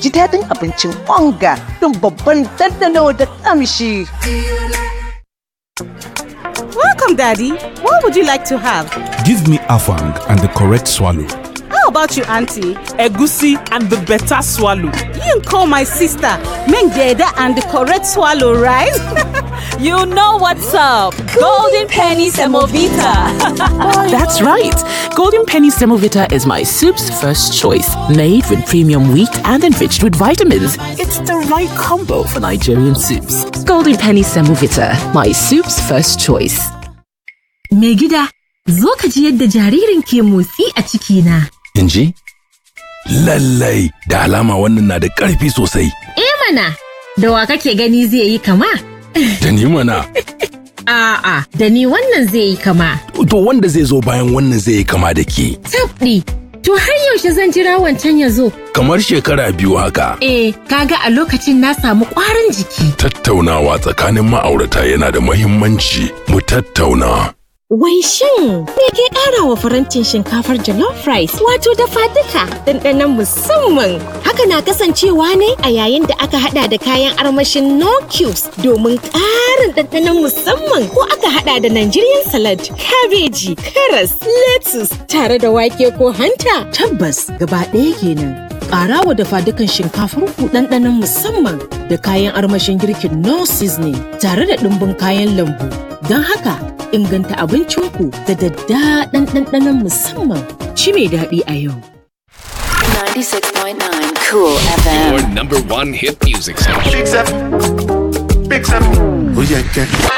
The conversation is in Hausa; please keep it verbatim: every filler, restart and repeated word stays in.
ji daɗin abincin onga don babban ɗanɗano da ƙamshi. Welcome, Daddy. What would you like to have? Give me afang and the correct swallow. How about you, Auntie? Egusi and the better swallow. You call my sister Mengeda and the correct swallow, right? You know what's up. Golden Penny Semovita. That's right. Golden Penny Semovita is my soup's first choice. Made with premium wheat and enriched with vitamins. It's the right combo for Nigerian soups. Golden Penny Semovita, my soup's first choice. Megida, zo ka ji yadda jaririn ke motsi a cikina. In ji? Lallai, da alama wannan na da ƙarfi sosai. Eh mana, da wa kake gani zai yi kama? Da ni mana. A'a, da ni wannan zai yi kama. To wanda zai zo bayan wannan zai yi kama da ke. Tabɗi, to har yaushe zan jira wancan ya zo? Kamar shekara biyu haka. Eh, kaga a lokacin na samu ƙwarin jiki. Tattaunawa tsakanin ma'aurata yana da muhimmanci. Mu tattauna. Wai shin me ke ƙara wa farantin shinkafar jollof rice wato dafa duka ɗanɗanon musamman? Haka na kasancewa ne a yayin da aka hada da kayan armashin no cubes domin ƙarin ɗanɗanon musamman ko aka hada da Nigerian salad, kabeji, karas, lettuce tare da wake ko hanta. Tabbas gaba ɗaya kenan. Ƙara wa dafa dukan shinkafar ku ɗanɗanon musamman da kayan armashin girkin no seasoning tare da ɗumbin kayan lambu. Don haka inganta abincinku da daddaɗan ɗanɗanon musamman. Ci mai daɗi a yau. ninety-six point nine Cool F M. Your number one hit music sound. Big Zep. Big Zep.